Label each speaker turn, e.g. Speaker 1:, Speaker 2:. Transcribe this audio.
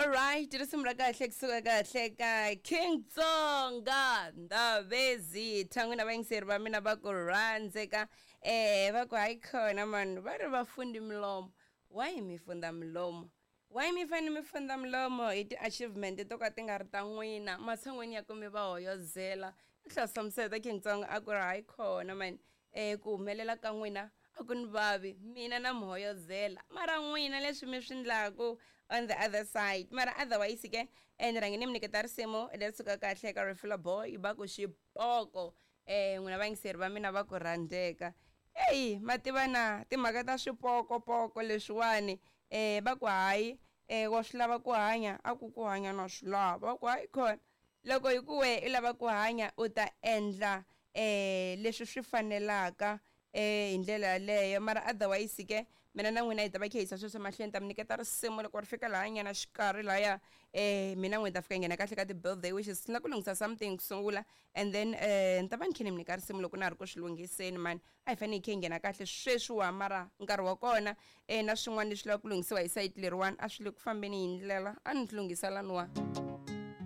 Speaker 1: Alright, dirisimbra kahle kusuka kahle ka King Tsonga Ndabezi thanguna bangiseri ba mina ba ku randzeka ba ku hayi khona man ba ri bafundi mlomo why mifunda mlomo why mi fane mifunda mlomo i achievement to ka ti nga ri ta n'wina matshan'weni ya ku mi va hoyozela hlahlamusela King Tsonga a ku ri hayi khona man ku humelela ka n'wina a ku ni vavi mina na muhoyozela mara n'wina leswi mi swi ndlaku on the other side mara otherwise ke ni rhangi ni mi nyiketa risimu leri suka kahle ka Refila Boy va ku xipoko n'wina vangiseri va mina va ku rhandzeka eyi ma tiva na timhaka ta swipokopoko leswiwani va ku hayi wa swi lava ku hanya a ku hanya na swi lava va ku hayi khona loko hi ku we i lava ku hanya u ta endla leswi swi fanelaka hi ndlela yaleyo mara otherwise ke mina na n'wina hi ta va khe hisa sweswo mahlweni ta mi nyiketa risimu loko ri fika laha nyana xikarhi lahaya mina n'wina ta fika hi nghena kahle ka ti-birthday wishes ni la ku lunghisa something ku sungula and then ni ta va ni khe ni mi nyika risimu loko na ha ri ku swi lunghiseni mani a hi fanele hi khe hi nghena kahle sweswiwa mara nkarhi wa kona na swin'wana leswi lava ku lunghisiwa hi sayiti leriwani a swi le ku fambeni hi ndlela a ni ti lunghiselaniwa